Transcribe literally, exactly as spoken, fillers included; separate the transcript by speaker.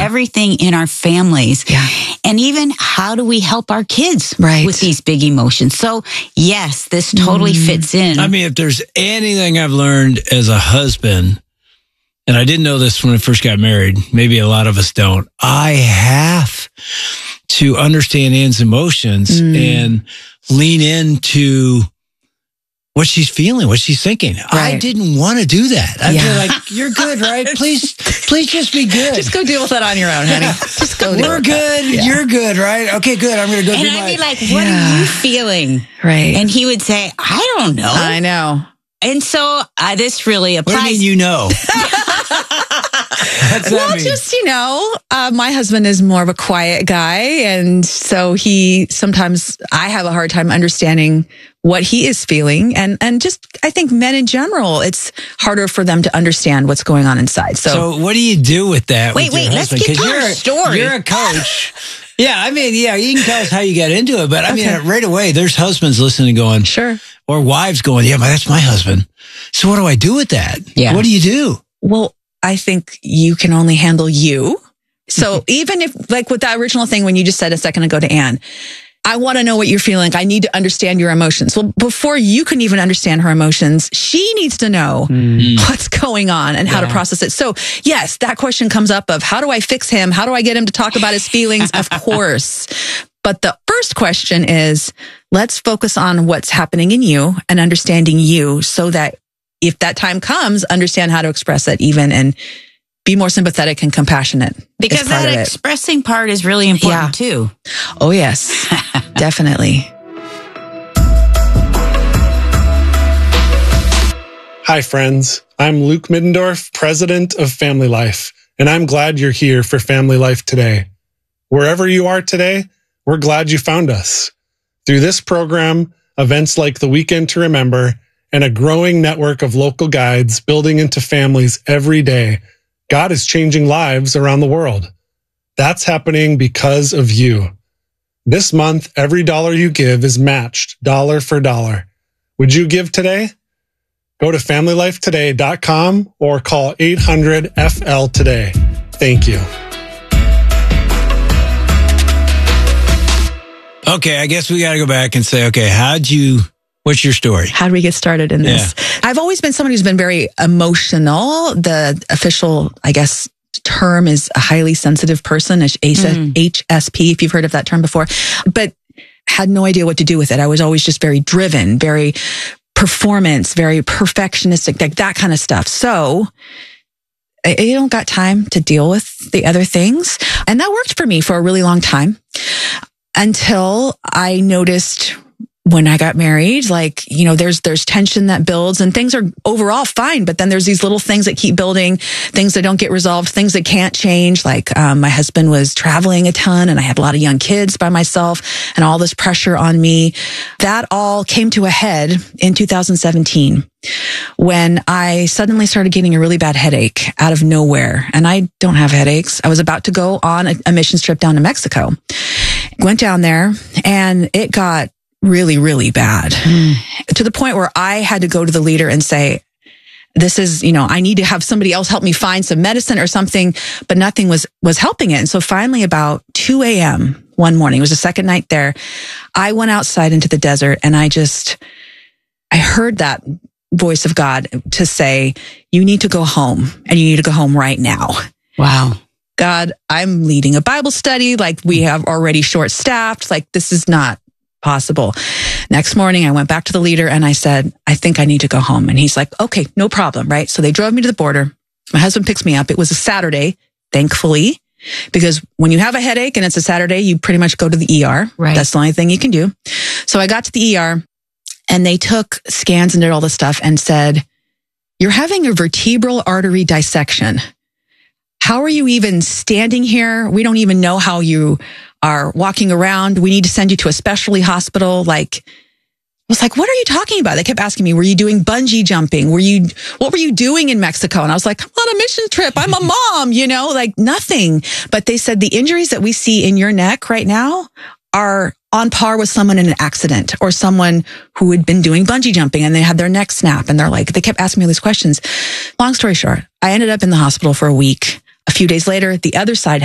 Speaker 1: everything in our families.
Speaker 2: Yeah.
Speaker 1: And even how do we help our kids
Speaker 2: right.
Speaker 1: with these big emotions? So yes, this totally mm. fits in.
Speaker 3: I mean, if there's anything I've learned as a husband, and I didn't know this when I first got married, maybe a lot of us don't, I have to understand Ann's emotions mm. and lean into what she's feeling, what she's thinking. Right. I didn't want to do that. I'd yeah. be like, you're good, right? Please, please just be good.
Speaker 2: Just go deal with that on your own, honey. Just go deal
Speaker 3: We're
Speaker 2: with
Speaker 3: good.
Speaker 2: That. Yeah.
Speaker 3: You're good, right? Okay, good. I'm going to go
Speaker 1: and
Speaker 3: do
Speaker 1: I'd
Speaker 3: my...
Speaker 1: And I'd be like, what
Speaker 2: yeah.
Speaker 1: are you feeling?
Speaker 2: Right.
Speaker 1: And he would say, I don't know.
Speaker 2: I know.
Speaker 1: And so uh, this really applies.
Speaker 3: What do you mean you know?
Speaker 2: Well, mean? just, you know, uh, my husband is more of a quiet guy. And so he sometimes I have a hard time understanding what he is feeling. And, and just, I think men in general, it's harder for them to understand what's going on inside. So,
Speaker 3: so what do you do with that?
Speaker 1: Wait,
Speaker 3: with
Speaker 1: wait,
Speaker 3: your
Speaker 1: let's
Speaker 3: husband?
Speaker 1: get to
Speaker 3: you're
Speaker 1: our
Speaker 3: a,
Speaker 1: story.
Speaker 3: You're a coach. Yeah, I mean, yeah, you can tell us how you got into it. But I
Speaker 2: okay.
Speaker 3: mean, right away, there's husbands listening going,
Speaker 2: sure.
Speaker 3: Or wives going, yeah, but that's my husband. So what do I do with that?
Speaker 2: Yeah.
Speaker 3: What do you do?
Speaker 2: Well, I think you can only handle you. So even if, like with that original thing, when you just said a second ago to Ann, I want to know what you're feeling. I need to understand your emotions. Well, before you can even understand her emotions, she needs to know mm. what's going on and how yeah. to process it. So yes, that question comes up of how do I fix him? How do I get him to talk about his feelings? Of course. But the first question is, let's focus on what's happening in you and understanding you so that if that time comes, understand how to express it even and be more sympathetic and compassionate.
Speaker 1: Because that expressing part is really important
Speaker 2: yeah.
Speaker 1: too.
Speaker 2: Oh, yes, definitely.
Speaker 4: Hi, friends. I'm Luke Middendorf, president of Family Life, and I'm glad you're here for Family Life today. Wherever you are today, we're glad you found us. Through this program, events like the Weekend to Remember, and a growing network of local guides building into families every day, God is changing lives around the world. That's happening because of you. This month, every dollar you give is matched dollar for dollar. Would you give today? Go to family life today dot com or call eight hundred F L today. Thank you.
Speaker 3: Okay, I guess we got to go back and say, okay, how'd you, what's your story?
Speaker 2: How did we get started in this? Yeah. I've always been somebody who's been very emotional. The official, I guess, term is a highly sensitive person, mm. H S P, if you've heard of that term before, but had no idea what to do with it. I was always just very driven, very performance, very perfectionistic, like that kind of stuff. So I, I don't got time to deal with the other things. And that worked for me for a really long time. Until I noticed when I got married, like, you know, there's, there's tension that builds and things are overall fine. But then there's these little things that keep building, things that don't get resolved, things that can't change. Like, um, my husband was traveling a ton and I had a lot of young kids by myself and all this pressure on me. That all came to a head in two thousand seventeen when I suddenly started getting a really bad headache out of nowhere. And I don't have headaches. I was about to go on a, a missions trip down to Mexico. Went down there and it got really, really bad mm. to the point where I had to go to the leader and say, this is, you know, I need to have somebody else help me find some medicine or something, but nothing was, was helping it. And so finally about two a.m. one morning, it was the second night there, I went outside into the desert and I just, I heard that voice of God to say, you need to go home and you need to go home right now.
Speaker 1: Wow.
Speaker 2: God, I'm leading a Bible study. Like we have already short staffed. Like this is not possible. Next morning, I went back to the leader and I said, I think I need to go home. And he's like, okay, no problem. Right. So they drove me to the border. My husband picks me up. It was a Saturday, thankfully, because when you have a headache and it's a Saturday, you pretty much go to the E R.
Speaker 1: Right.
Speaker 2: That's the only thing you can do. So I got to the E R and they took scans and did all this stuff and said, you're having a vertebral artery dissection. How are you even standing here? We don't even know how you are walking around. We need to send you to a specialty hospital. Like, I was like, what are you talking about? They kept asking me, were you doing bungee jumping? Were you, what were you doing in Mexico? And I was like, I'm on a mission trip. I'm a mom, you know, like nothing. But they said the injuries that we see in your neck right now are on par with someone in an accident or someone who had been doing bungee jumping and they had their neck snap. And they're like, they kept asking me all these questions. Long story short, I ended up in the hospital for a week. A few days later, the other side